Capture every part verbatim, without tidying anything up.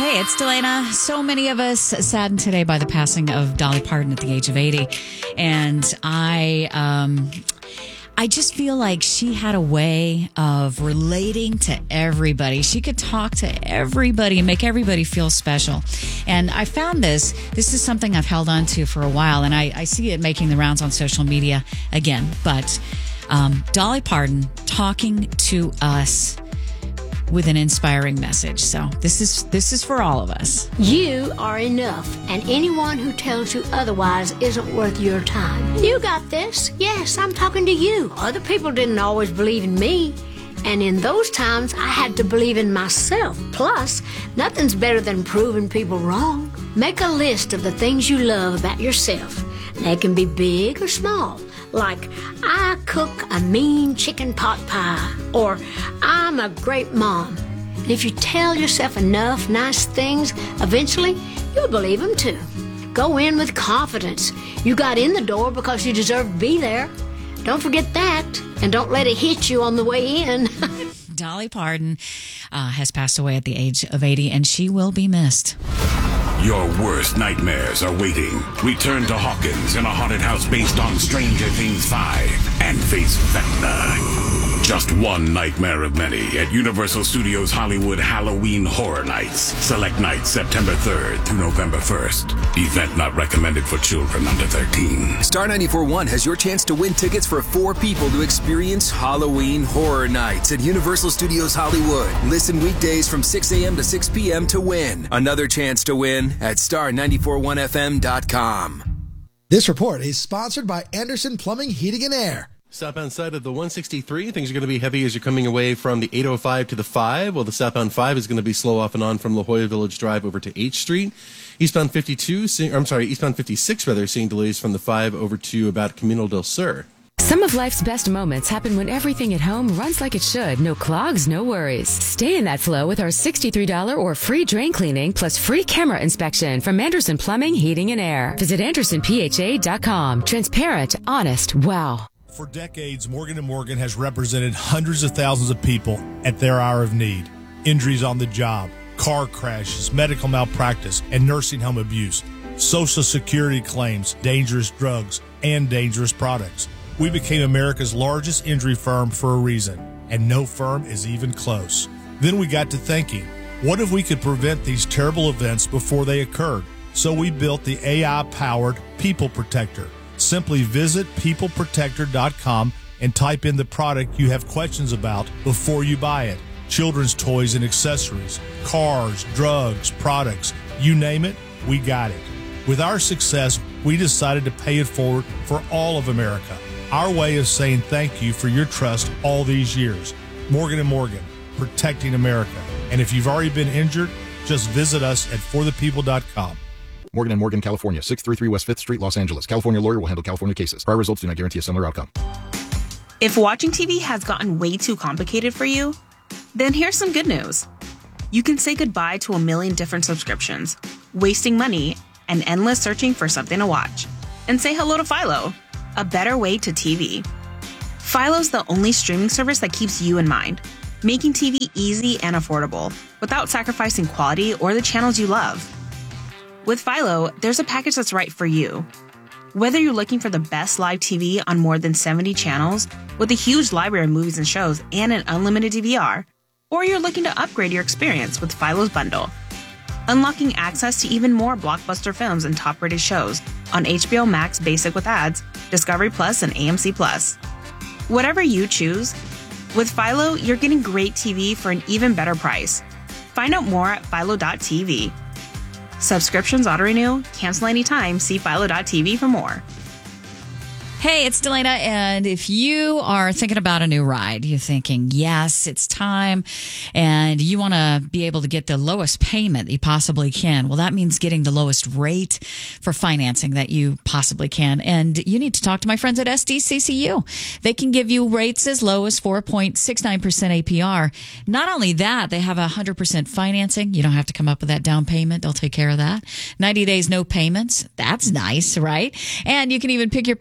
Hey, it's Delana. So many of us saddened today by the passing of Dolly Parton at the age of eighty. And I, um, I just feel like she had a way of relating to everybody. She could talk to everybody and make everybody feel special. And I found this. This is something I've held on to for a while, and I, I see it making the rounds on social media again. But um, Dolly Parton talking to us with an inspiring message. So this is this is for all of us. You are enough, and anyone who tells you otherwise isn't worth your time. You got this. Yes, I'm talking to you. Other people didn't always believe in me, and in those times, I had to believe in myself. Plus, nothing's better than proving people wrong. Make a list of the things you love about yourself. They can be big or small. Like, I cook a mean chicken pot pie, or I'm a great mom. And if you tell yourself enough nice things, eventually you'll believe them too. Go in with confidence. You got in the door because you deserve to be there. Don't forget that, and don't let it hit you on the way in. Dolly Parton uh, has passed away at the age of eighty, and she will be missed. Your worst nightmares are waiting. Return to Hawkins in a haunted house based on Stranger Things five and face Vecna. Just one nightmare of many at Universal Studios Hollywood Halloween Horror Nights. Select nights September third through November first. Event not recommended for children under thirteen. Star ninety-four point one has your chance to win tickets for four people to experience Halloween Horror Nights at Universal Studios Hollywood. Listen weekdays from six a.m. to six p.m. to win. Another chance to win at star nine four one f m dot com. This report is sponsored by Anderson Plumbing, Heating and Air. Southbound side of the one sixty-three, things are going to be heavy as you're coming away from the eight oh five to the five, while the southbound five is going to be slow off and on from La Jolla Village Drive over to H Street. Eastbound fifty-two, seeing, I'm sorry, eastbound fifty-six, rather, seeing delays from the five over to about Camino del Sur. Some of life's best moments happen when everything at home runs like it should. No clogs, no worries. Stay in that flow with our sixty-three dollars or free drain cleaning plus free camera inspection from Anderson Plumbing, Heating and Air. Visit anderson p h a dot com. Transparent, honest, wow. For decades, Morgan and Morgan has represented hundreds of thousands of people at their hour of need. Injuries on the job, car crashes, medical malpractice, and nursing home abuse, Social Security claims, dangerous drugs, and dangerous products. We became America's largest injury firm for a reason, and no firm is even close. Then we got to thinking, what if we could prevent these terrible events before they occurred? So we built the A I-powered People Protector. Simply visit people protector dot com and type in the product you have questions about before you buy it. Children's toys and accessories, cars, drugs, products, you name it, we got it. With our success, we decided to pay it forward for all of America. Our way of saying thank you for your trust all these years. Morgan and Morgan, protecting America. And if you've already been injured, just visit us at for the people dot com. Morgan and Morgan, California, six thirty-three West fifth Street, Los Angeles. California lawyer will handle California cases. Prior results do not guarantee a similar outcome. If watching T V has gotten way too complicated for you, then here's some good news. You can say goodbye to a million different subscriptions, wasting money, and endless searching for something to watch. And say hello to Philo, a better way to T V. Philo's the only streaming service that keeps you in mind, making T V easy and affordable without sacrificing quality or the channels you love. With Philo, there's a package that's right for you. Whether you're looking for the best live T V on more than seventy channels with a huge library of movies and shows and an unlimited D V R, or you're looking to upgrade your experience with Philo's bundle, unlocking access to even more blockbuster films and top-rated shows on H B O Max Basic with ads, Discovery Plus, and A M C Plus. Whatever you choose, with Philo, you're getting great T V for an even better price. Find out more at philo dot t v. Subscriptions auto-renew, cancel anytime, see philo dot t v for more. Hey, it's Delana, and if you are thinking about a new ride, you're thinking, yes, it's time, and you want to be able to get the lowest payment you possibly can. Well, that means getting the lowest rate for financing that you possibly can, and you need to talk to my friends at S D C C U. They can give you rates as low as four point six nine percent A P R. Not only that, they have one hundred percent financing. You don't have to come up with that down payment. They'll take care of that. ninety days, no payments. That's nice, right? And you can even pick your payment due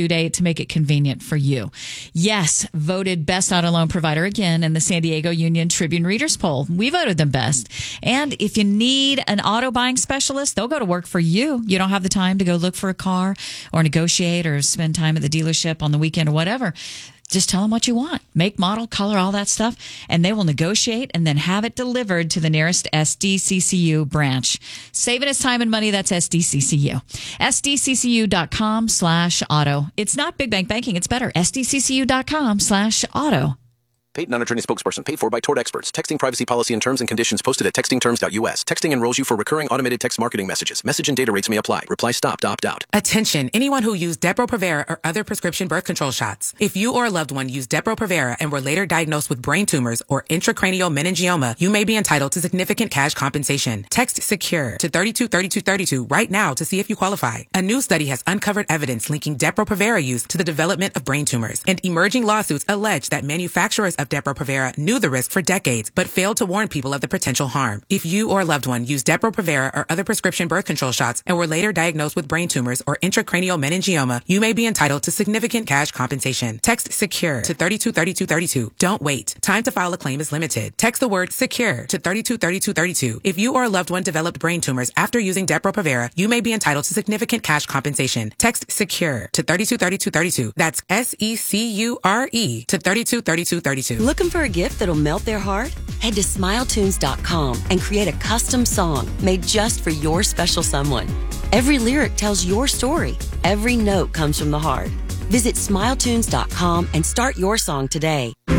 date to make it convenient for you. Yes, voted best auto loan provider again in the San Diego Union Tribune Readers Poll. We voted them best. And if you need an auto buying specialist, they'll go to work for you. You don't have the time to go look for a car or negotiate or spend time at the dealership on the weekend or whatever. Just tell them what you want. Make, model, color, all that stuff. And they will negotiate and then have it delivered to the nearest S D C C U branch. Saving us time and money, that's S D C C U. S D C C U dot com slash auto. It's not big bank banking, it's better. S D C C U dot com slash auto. Paid non-attorney spokesperson. Paid for by Tort Experts. Texting privacy policy and terms and conditions posted at texting terms dot U S. Texting enrolls you for recurring automated text marketing messages. Message and data rates may apply. Reply stop to opt out. Attention, anyone who used Depo-Provera or other prescription birth control shots. If you or a loved one used Depo-Provera and were later diagnosed with brain tumors or intracranial meningioma, you may be entitled to significant cash compensation. Text SECURE to thirty-two thirty-two thirty-two right now to see if you qualify. A new study has uncovered evidence linking Depo-Provera use to the development of brain tumors, and emerging lawsuits allege that manufacturers of Depo-Provera knew the risk for decades, but failed to warn people of the potential harm. If you or a loved one used Depo-Provera or other prescription birth control shots and were later diagnosed with brain tumors or intracranial meningioma, you may be entitled to significant cash compensation. Text SECURE to thirty-two thirty-two thirty-two. Don't wait. Time to file a claim is limited. Text the word SECURE to thirty-two thirty-two thirty-two. If you or a loved one developed brain tumors after using Depo-Provera, you may be entitled to significant cash compensation. Text SECURE to thirty-two thirty-two thirty-two. That's S E C U R E to thirty-two thirty-two thirty-two. Looking for a gift that'll melt their heart? Head to smile tunes dot com and create a custom song made just for your special someone. Every lyric tells your story. Every note comes from the heart. Visit smile tunes dot com and start your song today.